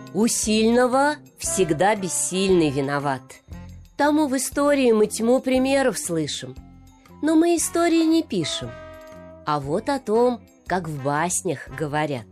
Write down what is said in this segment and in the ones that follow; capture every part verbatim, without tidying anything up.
У сильного всегда бессильный виноват. Тому в истории мы тьму примеров слышим. Но мы истории не пишем, а вот о том, как в баснях говорят.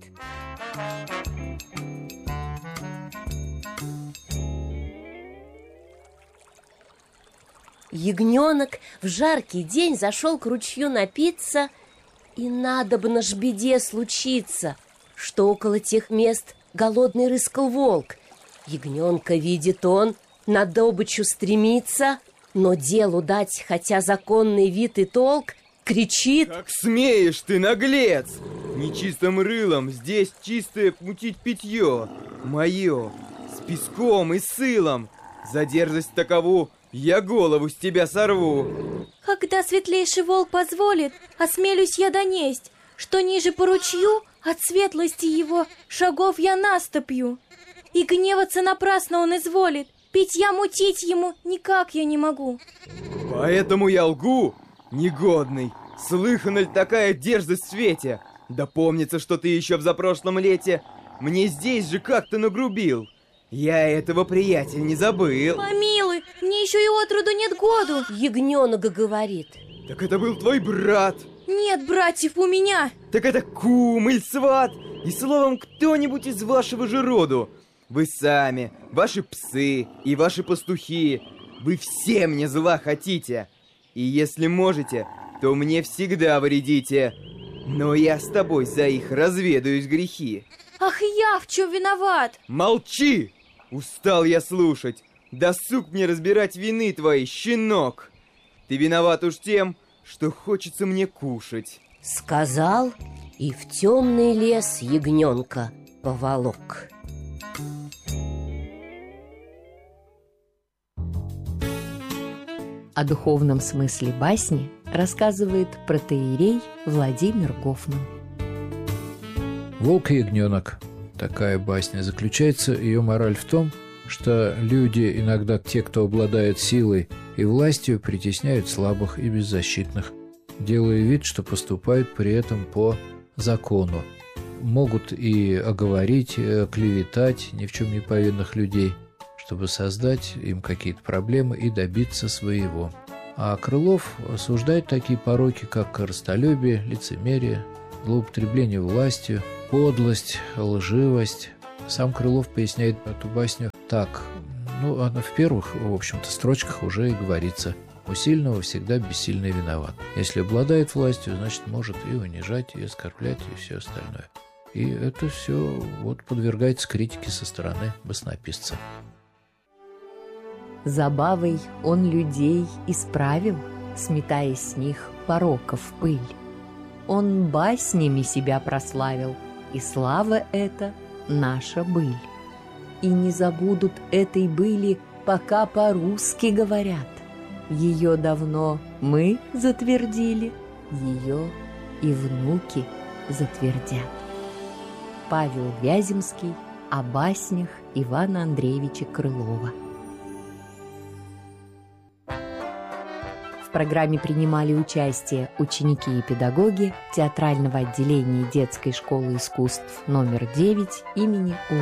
Ягненок в жаркий день зашел к ручью напиться, и надобно ж беде случиться, что около тех мест голодный рыскал волк. Ягненка видит он, на добычу стремится, но делу дать, хотя законный вид и толк, кричит: «Как смеешь ты, наглец! Нечистым рылом здесь чистое мутить питье мое, с песком и сылом. За дерзость такову я голову с тебя сорву». Когда светлейший волк позволит, осмелюсь я донесть, что ниже по ручью от светлости его шагов я наступью. И гневаться напрасно он изволит, питья мутить ему никак я не могу. Поэтому я лгу, негодный. Слыхана ли такая дерзость в свете? Да помнится, что ты еще в запрошлом лете мне здесь же как-то нагрубил. Я этого, приятель, не забыл. Помилуй, мне еще и отроду нет году. Ягненок говорит: Так это был твой брат. Нет братьев у меня. Так это кум или сват, и словом, кто-нибудь из вашего же роду. Вы сами, ваши псы и ваши пастухи, вы все мне зла хотите. И если можете, то мне всегда вредите. Но я с тобой за их разведаюсь грехи. Ах, я в чем виноват? Молчи! Устал я слушать. Досуг мне разбирать вины твои, щенок. Ты виноват уж тем, что хочется мне кушать. Сказал, и в темный лес ягненка поволок. О духовном смысле басни рассказывает протоиерей Владимир Гофман. «Волк и ягненок». Такая басня. Заключается ее мораль в том, что люди, иногда те, кто обладает силой и властью, притесняют слабых и беззащитных, делая вид, что поступают при этом по закону. Могут и оговорить, клеветать ни в чем не повинных людей, чтобы создать им какие-то проблемы и добиться своего. А Крылов осуждает такие пороки, как корыстолюбие, лицемерие, злоупотребление властью, подлость, лживость. Сам Крылов поясняет эту басню так. Ну, она в первых, в общем-то, строчках уже и говорится: у сильного всегда бессильный виноват. Если обладает властью, значит, может и унижать, и оскорблять, и все остальное. И это все вот подвергается критике со стороны баснописца. Забавой он людей исправил, сметая с них пороков пыль. Он баснями себя прославил, и слава эта наша быль. И не забудут этой были, пока по-русски говорят. Ее давно мы затвердили, ее и внуки затвердят. Павел Вяземский о баснях Ивана Андреевича Крылова. В программе принимали участие ученики и педагоги театрального отделения детской школы искусств номер девять имени У.